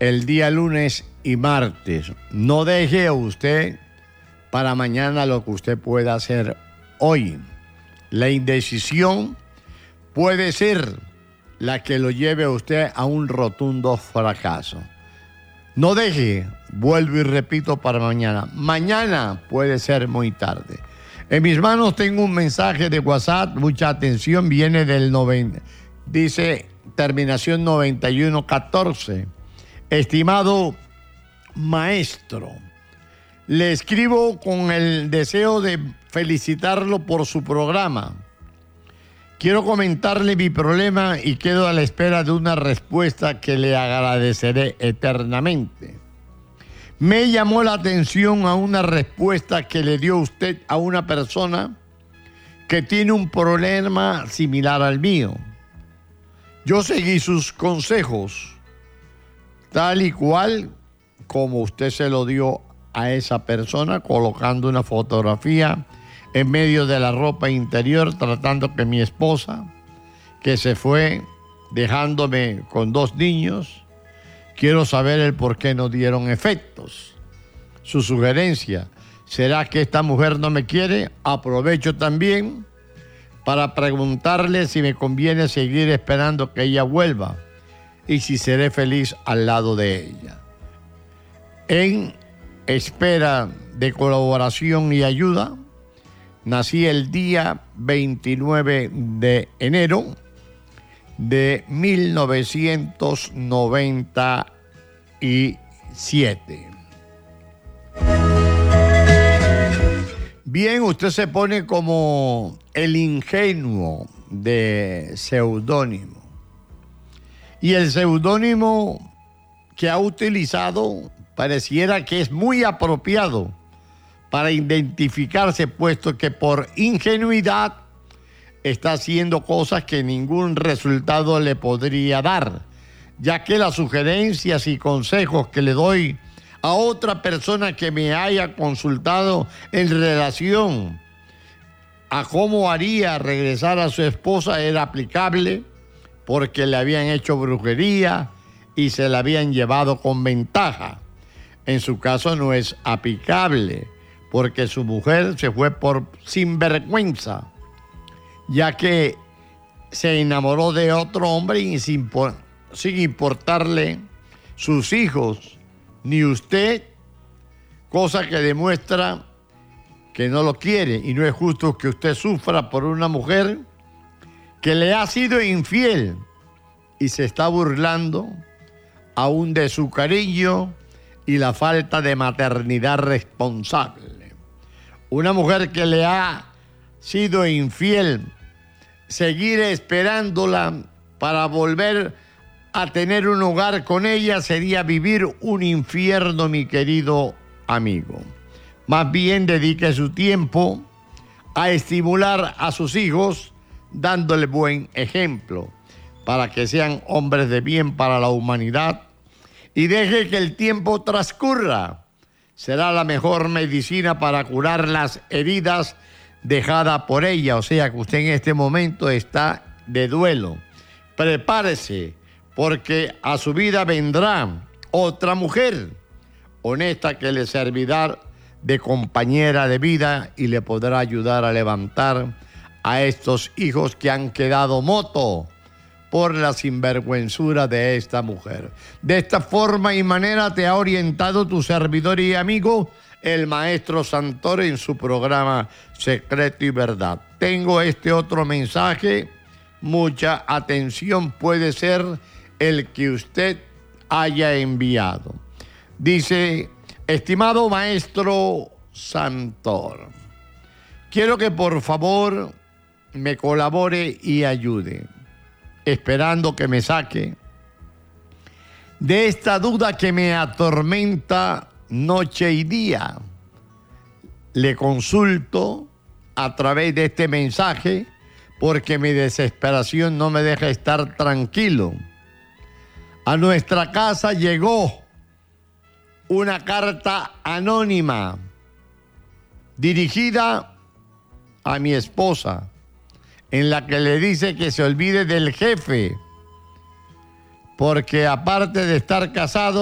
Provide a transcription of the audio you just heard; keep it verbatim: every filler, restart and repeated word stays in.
el día lunes y martes. No deje usted para mañana lo que usted pueda hacer hoy. La indecisión puede ser la que lo lleve a usted a un rotundo fracaso. No deje, vuelvo y repito, para mañana. Mañana puede ser muy tarde. En mis manos tengo un mensaje de WhatsApp, mucha atención, viene del noventa, dice terminación noventa y uno catorce. Estimado maestro, le escribo con el deseo de felicitarlo por su programa. Quiero comentarle mi problema y quedo a la espera de una respuesta que le agradeceré eternamente. Me llamó la atención a una respuesta que le dio usted a una persona que tiene un problema similar al mío. Yo seguí sus consejos, tal y cual como usted se lo dio a esa persona, colocando una fotografía en medio de la ropa interior, tratando que mi esposa, que se fue dejándome con dos niños, quiero saber el por qué no dieron efectos. Su sugerencia, ¿será que esta mujer no me quiere? Aprovecho también para preguntarle si me conviene seguir esperando que ella vuelva y si seré feliz al lado de ella. En espera de colaboración y ayuda, nací el día veintinueve de enero de mil novecientos noventa y siete. Bien, usted se pone como el ingenuo de seudónimo. Y el seudónimo que ha utilizado pareciera que es muy apropiado para identificarse, puesto que por ingenuidad está haciendo cosas que ningún resultado le podría dar, ya que las sugerencias y consejos que le doy a otra persona que me haya consultado en relación a cómo haría regresar a su esposa era aplicable porque le habían hecho brujería y se la habían llevado con ventaja. En su caso no es aplicable porque su mujer se fue por sinvergüenza, ya que se enamoró de otro hombre y sin, sin importarle sus hijos ni usted, cosa que demuestra que no lo quiere, y no es justo que usted sufra por una mujer que le ha sido infiel y se está burlando aún de su cariño y la falta de maternidad responsable. Una mujer que le ha sido infiel, seguir esperándola para volver a tener un hogar con ella sería vivir un infierno, mi querido amigo. Más bien dedique su tiempo a estimular a sus hijos, dándole buen ejemplo, para que sean hombres de bien para la humanidad, y deje que el tiempo transcurra. Será la mejor medicina para curar las heridas dejadas por ella. O sea que usted en este momento está de duelo. Prepárese, porque a su vida vendrá otra mujer honesta que le servirá de compañera de vida y le podrá ayudar a levantar a estos hijos que han quedado moto por la sinvergüenzura de esta mujer. De esta forma y manera te ha orientado tu servidor y amigo, el maestro Santoro, en su programa Secreto y Verdad. Tengo este otro mensaje. Mucha atención, puede ser el que usted haya enviado. Dice: estimado maestro Santoro, quiero que por favor me colabore y ayude, esperando que me saque de esta duda que me atormenta noche y día. Le consulto a través de este mensaje porque mi desesperación no me deja estar tranquilo. A nuestra casa llegó una carta anónima dirigida a mi esposa, en la que le dice que se olvide del jefe, porque aparte de estar casado,